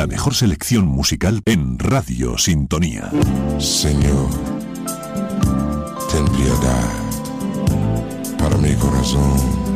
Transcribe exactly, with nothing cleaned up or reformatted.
La mejor selección musical en Radio Sintonía. Señor, ten piedad para mi corazón.